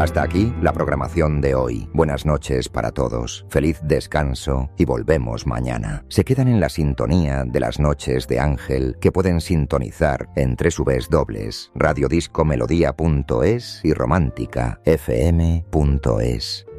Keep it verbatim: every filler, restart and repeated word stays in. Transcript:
Hasta aquí la programación de hoy. Buenas noches para todos. Feliz descanso y volvemos mañana. Se quedan en la sintonía de las noches de Ángel que pueden sintonizar en www punto radiodiscomelodía punto es y romántica f m punto es.